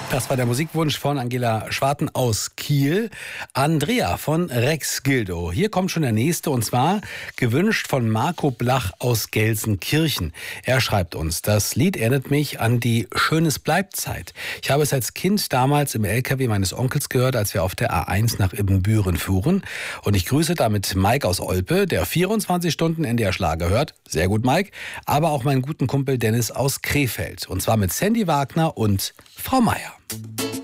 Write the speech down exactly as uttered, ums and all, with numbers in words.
Das war der Musikwunsch von Angela Schwarten aus Kiel. Andrea von Rex Gildo. Hier kommt schon der nächste, und zwar gewünscht von Marco Blach aus Gelsenkirchen. Er schreibt uns: Das Lied erinnert mich an die Schönes Bleibt-Zeit. Ich habe es als Kind damals im L K W meines Onkels gehört, als wir auf der A eins nach Ibbenbüren fuhren. Und ich grüße damit Mike aus Olpe, der vierundzwanzig Stunden N D R Schlager hört. Sehr gut, Mike. Aber auch meinen guten Kumpel Dennis aus Krefeld. Und zwar mit Sandy Wagner und Frau Meier.